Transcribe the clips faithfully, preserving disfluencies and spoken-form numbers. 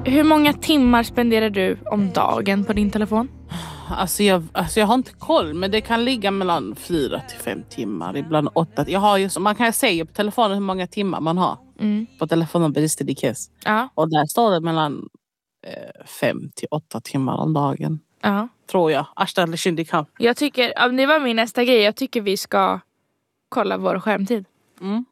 Hur många timmar spenderar du om dagen på din telefon? Alltså jag, alltså jag har inte koll, men det kan ligga mellan fyra till fem timmar, ibland åtta. Jag har ju, man kan säga på telefonen hur många timmar man har. Mm. På telefonen brister det kiss. Ja. Och där står det mellan eh, fem till åtta timmar om dagen. Ja. Tror jag. Ashta eller Shindikam. Jag tycker, ja, det var min nästa grej. Jag tycker vi ska kolla vår skärmtid. Mm.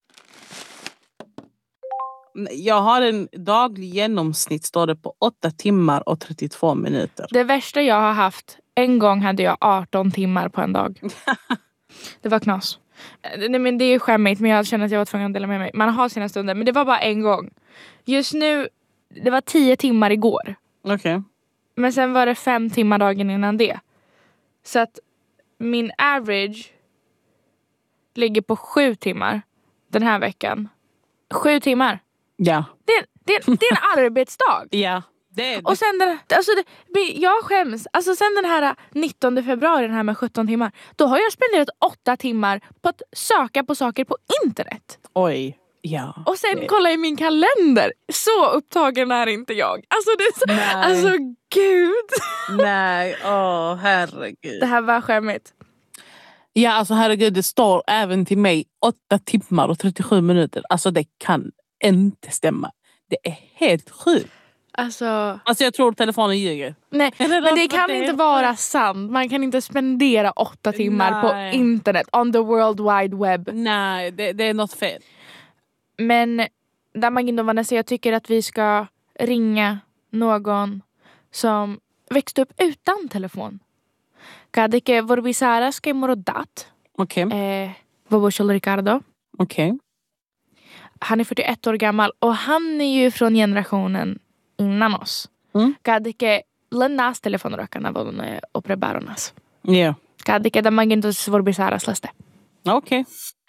Jag har en daglig genomsnitt, står det, på åtta timmar och trettiotvå minuter. Det värsta jag har haft, en gång hade jag arton timmar på en dag. Det var knas. Nej, men det är ju skämmigt, men jag känner att jag var tvungen att dela med mig. Man har sina stunder, men det var bara en gång. Just nu, det var tio timmar igår. Okej. Okay. Men sen var det fem timmar dagen innan det. Så att min average ligger på sju timmar den här veckan. Sju timmar. Ja. Det, det, det är en arbetsdag. Ja. Det är det. Och sen den, alltså det, jag skäms. Alltså sen den här nittonde februari, den här med sjutton timmar. Då har jag spenderat åtta timmar på att söka på saker på internet. Oj. Ja. Och sen det. Kolla i min kalender. Så upptagen är inte jag. Alltså det är så, nej. Alltså gud. Nej, åh oh, herregud. Det här var skämmigt. Ja, alltså herregud, det står även till mig åtta timmar och trettiosju minuter. Alltså det kan inte stämma. Det är helt sjukt. Alltså, alltså jag tror telefonen ljuger. Nej, men det kan inte vara sant. Man kan inte spendera åtta timmar nej. på internet. On the world wide web. Nej, det, det är något fel. Men Damagin och Vanessa, jag tycker att vi ska ringa någon som växte upp utan telefon. Kadike Vorbisara ska imorodat. Okej. Okay. Eh, Vobochol Ricardo. Okej. Okay. Han är fyrtioett år gammal och han är ju från generationen innan oss. Mm. Kadike lennas telefonrökarna var de oprebaronas. Ja. Yeah. Kadike Damagin to Vorbisara släste. Okej. Okay.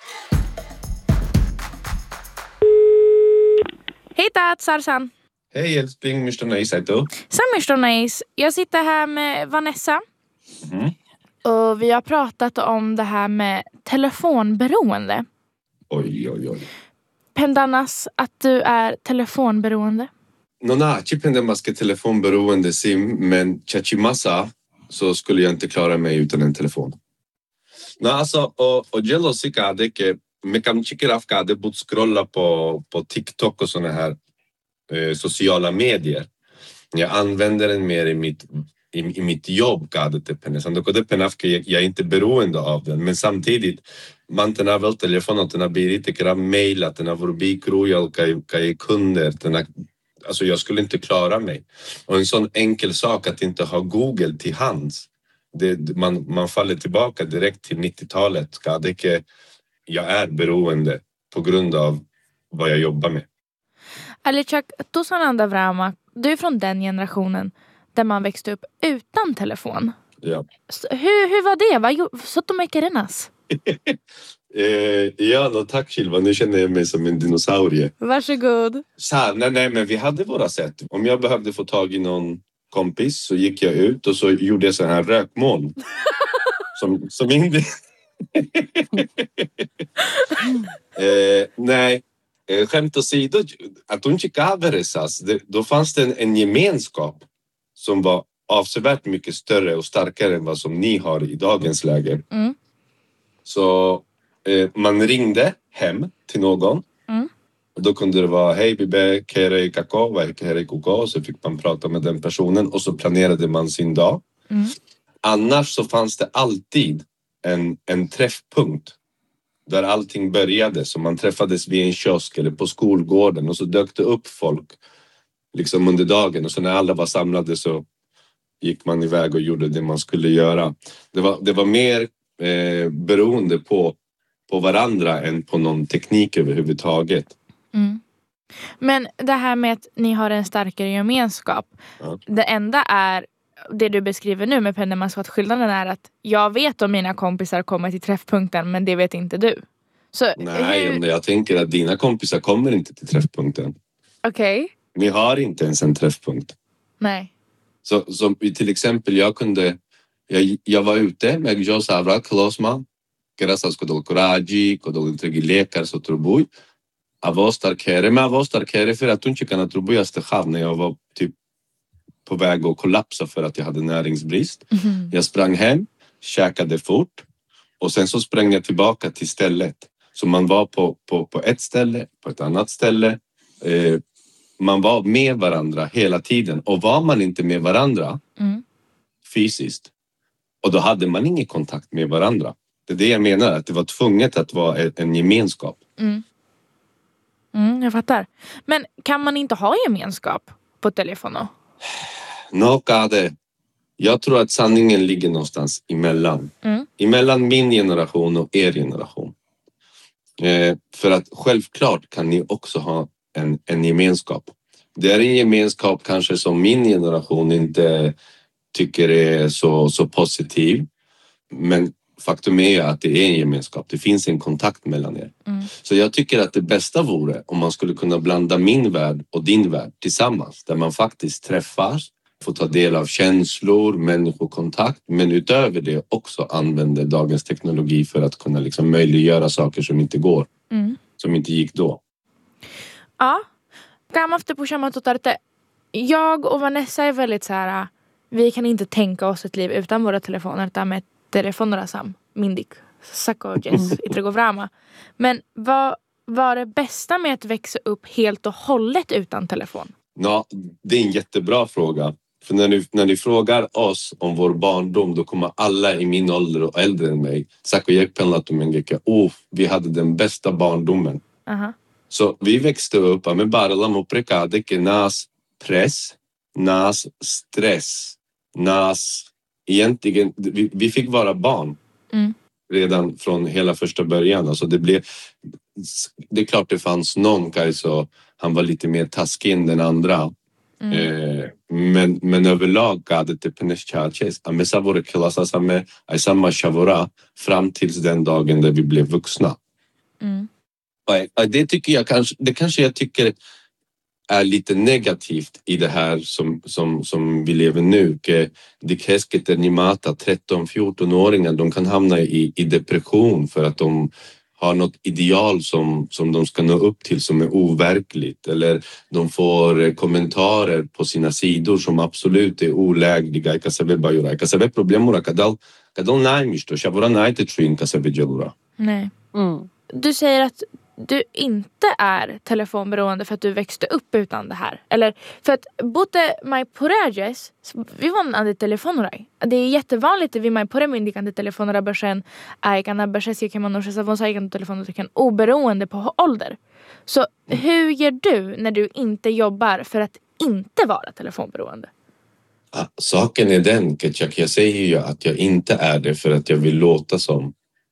Hej Tat, Sarsan. Hej älskling, mister Nice, då. Sam mister Nice. Jag sitter här med Vanessa. Mm. Och vi har pratat om det här med telefonberoende. Oj, oj, oj. Pendanas, att du är telefonberoende? Nona, ci pendamaske telefonberoende sim, men chachimasa så skulle jag inte klara mig utan en telefon. No, alltså, och, och jello sika adeke, me kam chikirafka ade bort scrolla på, på TikTok och såna här eh, sociala medier. Jag använder den mer i mitt i, i mitt jobb kadete penesan. Då det penafke jag, jag är inte beroende av den, men samtidigt man tena väl telefonen tena birite kra maila tena vorbi krujal kai kai kunder tena, alltså jag skulle inte klara mig. Och en sån enkel sak att inte ha Google till hands. Det, man man faller tillbaka direkt till nittiotalet. Kadeke jag är beroende på grund av vad jag jobbar med. Alichak, Tusananda Vrama, du är från den generationen där man växte upp utan telefon. Ja. Så, hur, hur var det? Vad så de är kerenas? eh, ja, då, tack Kilva. Nu känner jag mig som en dinosaurie. Varsågod. Så här, nej, nej, men vi hade våra sätt. Om jag behövde få tag i någon kompis så gick jag ut och så gjorde jag så här rökmoln. som, som inte... eh, nej. Skämt åsido, att hon chikaveresas, då fanns det en, en gemenskap som var avsevärt mycket större och starkare än vad som ni har i dagens läge. Mm. Så eh, man ringde hem till någon. Mm. Och då kunde det vara hej bibe, kere kakao, vad kere kokao, så fick man prata med den personen och så planerade man sin dag. Mm. Annars så fanns det alltid en, en träffpunkt där allting började, så man träffades vid en kiosk eller på skolgården och så dök det upp folk liksom under dagen, och så när alla var samlade så gick man iväg och gjorde det man skulle göra. Det var, det var mer eh, beroende på, på varandra än på någon teknik överhuvudtaget. Mm. Men det här med att ni har en starkare gemenskap, ja. Det enda är det du beskriver nu med pendelmaskot, skillnaden är att jag vet om mina kompisar kommer till träffpunkten, men det vet inte du. Så, nej, hur... jag tänker att dina kompisar kommer inte till träffpunkten. Okej. Okay. Ni har inte ens en träffpunkt. Nej. Så, så till exempel jag kunde, jag, jag var ute med Joe Savra, Klosma, graças kodol coraji, kodol entregi lekar så trubui. avó starkare. Men avó starkare för att hon tycker att trubujaste chav när jag var typ på väg att kollapsa för att jag hade näringsbrist. Mm. Jag sprang hem, käkade fort och sen så sprang jag tillbaka till stället. Så man var på, på, på ett ställe, på ett annat ställe. Eh, man var med varandra hela tiden. Och var man inte med varandra mm. fysiskt, och då hade man ingen kontakt med varandra. Det är det jag menar, att det var tvunget att vara en gemenskap. Mm. Mm, jag fattar. Men kan man inte ha gemenskap på telefonen? No, Kade. Jag tror att sanningen ligger någonstans emellan. Mm. Emellan min generation och er generation. Eh, för att självklart kan ni också ha en, en gemenskap. Det är en gemenskap kanske som min generation inte tycker är så, så positiv. Men faktum är att det är en gemenskap. Det finns en kontakt mellan er. Mm. Så jag tycker att det bästa vore om man skulle kunna blanda min värld och din värld tillsammans. Där man faktiskt träffas, får ta del av känslor, människokontakt. Men utöver det också använder dagens teknologi för att kunna liksom möjliggöra saker som inte går. Mm. Som inte gick då. Ja. Jag och Vanessa är väldigt så här. Vi kan inte tänka oss ett liv utan våra telefoner. Utan med telefonerna sam. Mindik. Sako Jess i Trigograma. Men vad var det bästa med att växa upp helt och hållet utan telefon? Ja, det är en jättebra fråga. För när ni, när ni frågar oss om vår barndom, då kommer alla i min ålder och äldre än mig. Sako Jekpenlat och Mengeka. Oh, vi hade den bästa barndomen. Uh-huh. Så vi växte upp med bara lamoprekade ke nas press, nas stress, nas egentligen, vi, vi fick vara barn mm. redan från hela första början. Alltså det blev, det är klart det fanns någon kaj så han var lite mer taskig än den andra. Mm. Eh, men, men överlag hade det penescharches. Amesa våra klassas med samma shavora fram tills den dagen där vi blev vuxna. Mm. Och det tycker jag kanske, det kanske jag tycker är lite negativt i det här som, som, som vi lever nu. Det käsket ni mata tretton-fjorton-åringar, de kan hamna i, i depression för att de har något ideal som, som de ska nå upp till som är overkligt. Eller de får kommentarer på sina sidor som absolut är olägliga. Jag kan säga bara göra. Jag kan säga problemer. Kadal, kadal nej, misto. Shavora nej till trin kan säga göra. Nej. Mm. Du säger att du inte är telefonberoende för att du växte upp utan det här. Eller för att bote mai porages, vi var ande telefoner. Det är jättevanligt att vi mai pore myndigande telefoner börsen är kan börses jag kan man nog säga så kan telefoner kan oberoende på ålder. Så hur gör du när du inte jobbar för att inte vara telefonberoende? Ja, saken är den, Ketchak. Jag säger ju att jag inte är det för att jag vill låta som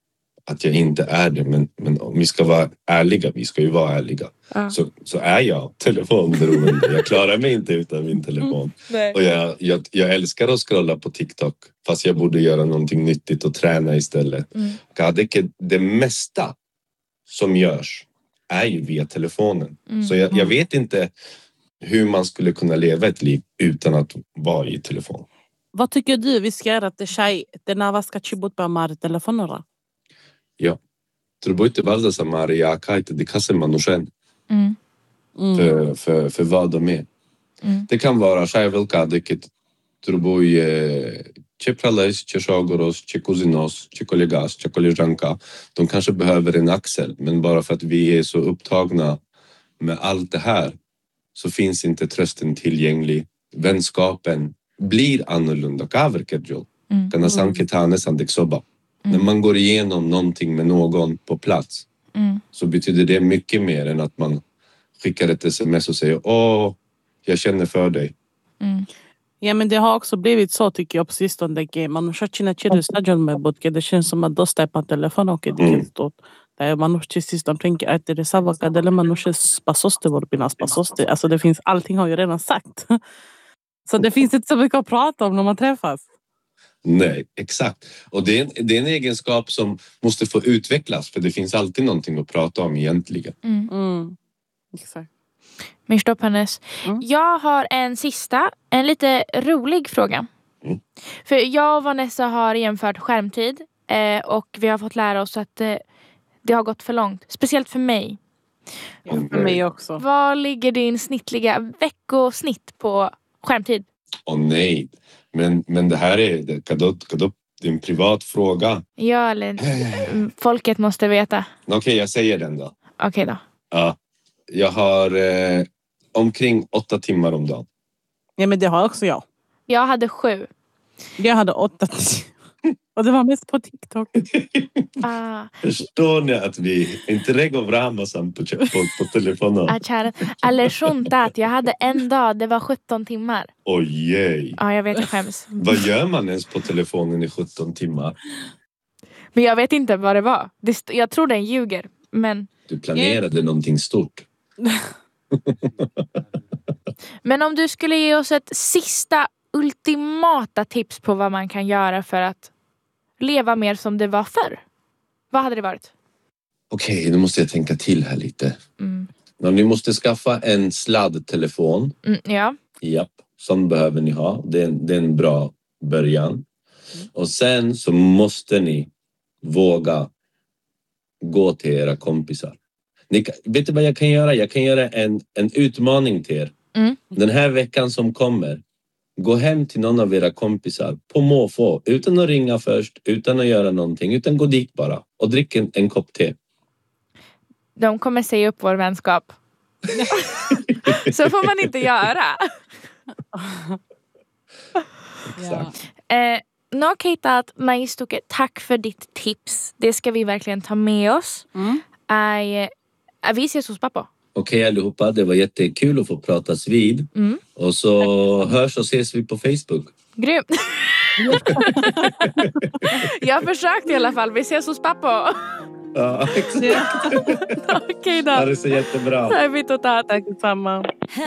att jag inte är det, men, men om vi ska vara ärliga, vi ska ju vara ärliga, ja. så, så är jag telefonberoende. Jag klarar mig inte utan min telefon. Mm, och jag, jag, jag älskar att scrolla på TikTok, fast jag borde göra någonting nyttigt och träna istället. Mm. Det mesta som görs är ju via telefonen. Mm. Så jag, jag vet inte hur man skulle kunna leva ett liv utan att vara i telefon. Vad tycker du vi ska göra till tjej? Den här ska chibut på mar telefonerna? Ja. Trubujte valda samari jakajte det kasse manushen. Mm. Mm. För, för, för vad de är. Mm. Det kan vara självvilka vilket trubuj cheprales, cheshogoros, chekuzinos, chekolegas, chekolejanka. De kanske behöver en axel, men bara för att vi är så upptagna med allt det här så finns inte trösten tillgänglig. Vänskapen blir annorlunda. Kaverkedjol. Kana sanketane sandexoba. Mm. När man går igenom någonting med någon på plats mm. så betyder det mycket mer än att man skickar ett sms och säger åh, jag känner för dig. Mm. Ja, men det har också blivit så tycker jag på sistone. Man har känner till stadion med bodke. Det känns som att då stäpar telefon och det är stort. Där man har till sistone tänker att det är savaka eller man har spasoste vår bina spasoste. Alltså det finns allting har ju redan sagt. Så det finns inte så mycket att prata om när man träffas. Nej, exakt. Och det är, en, det är en egenskap som måste få utvecklas. För det finns alltid någonting att prata om egentligen. Mm. Mm. Exakt. Min stopp hennes. Mm. Jag har en sista, en lite rolig fråga. Mm. För jag och Vanessa har jämfört skärmtid. Eh, och vi har fått lära oss att eh, det har gått för långt. Speciellt för mig. Ja, för mig också. Vad ligger din snittliga veckosnitt på skärmtid? Åh nej, men, men det här är det, kadott, kadott, det är en privat fråga. Ja, eller folket måste veta. Okej, okay, jag säger den då. Okej okay då. Ja, jag har eh, omkring åtta timmar om dagen. Ja, men det har också jag. Jag hade sju. Jag hade åtta. Och det var mest på TikTok. Ah. Förstår ni att vi inte lägger fram oss på, på, på telefonen? Ah, kära. Eller sjuntat. Jag hade en dag. Det var sjutton timmar. Ojej. Ja, jag vet, jag skäms. Vad gör man ens på telefonen i sjutton timmar? Men jag vet inte vad det var. Det, jag tror den ljuger. Men... Du planerade yeah. någonting stort. Men om du skulle ge oss ett sista ultimata tips på vad man kan göra för att leva mer som det var förr. Vad hade det varit? Okej, okay, nu måste jag tänka till här lite. Mm. Ni måste skaffa en sladdtelefon. Mm, ja. Japp, sån behöver ni ha. Det är, det är en bra början. Mm. Och sen så måste ni våga gå till era kompisar. Ni, vet du vad jag kan göra? Jag kan göra en, en utmaning till er. Mm. Den här veckan som kommer. Gå hem till någon av era kompisar på måfå. Utan att ringa först. Utan att göra någonting. Utan gå dit bara. Och drick en, en kopp te. De kommer säga upp vår vänskap. Så får man inte göra. Exakt. Eh, no, Keitat, Maistuke, tack för ditt tips. Det ska vi verkligen ta med oss. Mm. I, uh, vi ses hos pappa. Okej okay, allihopa, det var jättekul att få pratas vid. Mm. Och så hörs och ses vi på Facebook. Grymt. Jag har försökt i alla fall. Vi ses hos pappa. Ja, exakt. Okej okay, då. Ja, det är så jättebra. Det är vi totalt. Tack samma.